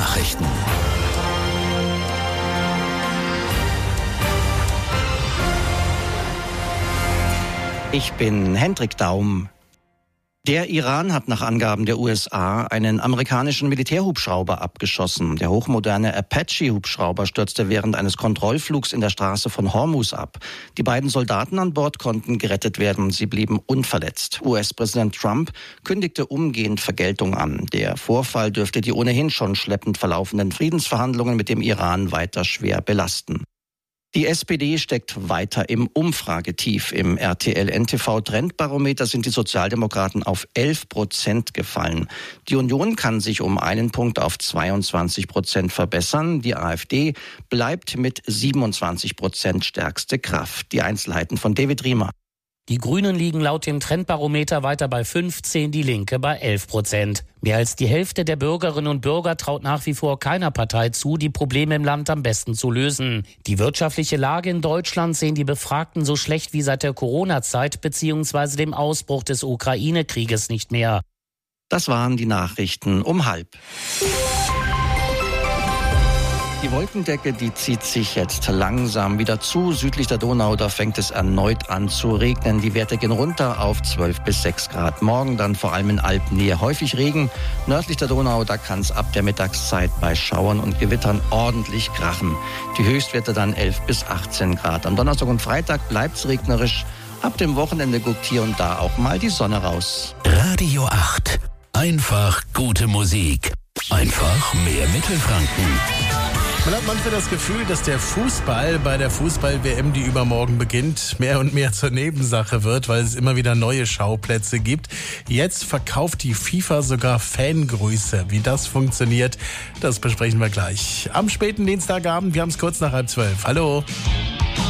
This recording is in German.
Nachrichten. Ich bin Hendrik Daum. Der Iran hat nach Angaben der USA einen amerikanischen Militärhubschrauber abgeschossen. Der hochmoderne Apache-Hubschrauber stürzte während eines Kontrollflugs in der Straße von Hormuz ab. Die beiden Soldaten an Bord konnten gerettet werden. Sie blieben unverletzt. US-Präsident Trump kündigte umgehend Vergeltung an. Der Vorfall dürfte die ohnehin schon schleppend verlaufenden Friedensverhandlungen mit dem Iran weiter schwer belasten. Die SPD steckt weiter im Umfragetief. Im RTL-NTV-Trendbarometer sind die Sozialdemokraten auf 11% gefallen. Die Union kann sich um einen Punkt auf 22% verbessern. Die AfD bleibt mit 27% stärkste Kraft. Die Einzelheiten von David Riemer. Die Grünen liegen laut dem Trendbarometer weiter bei 15, die Linke bei 11%. Mehr als die Hälfte der Bürgerinnen und Bürger traut nach wie vor keiner Partei zu, die Probleme im Land am besten zu lösen. Die wirtschaftliche Lage in Deutschland sehen die Befragten so schlecht wie seit der Corona-Zeit bzw. dem Ausbruch des Ukraine-Krieges nicht mehr. Das waren die Nachrichten um 12:30. Die Wolkendecke, die zieht sich jetzt langsam wieder zu. Südlich der Donau, da fängt es erneut an zu regnen. Die Werte gehen runter auf 12 bis 6 Grad. Morgen dann vor allem in Alpennähe häufig Regen. Nördlich der Donau, da kann es ab der Mittagszeit bei Schauern und Gewittern ordentlich krachen. Die Höchstwerte dann 11 bis 18 Grad. Am Donnerstag und Freitag bleibt es regnerisch. Ab dem Wochenende guckt hier und da auch mal die Sonne raus. Radio 8. Einfach gute Musik. Einfach mehr Mittelfranken. Man hat manchmal das Gefühl, dass der Fußball bei der Fußball-WM, die übermorgen beginnt, mehr und mehr zur Nebensache wird, weil es immer wieder neue Schauplätze gibt. Jetzt verkauft die FIFA sogar Fangrüße. Wie das funktioniert, das besprechen wir gleich. Am späten Dienstagabend, wir haben es kurz nach 11:30. Hallo.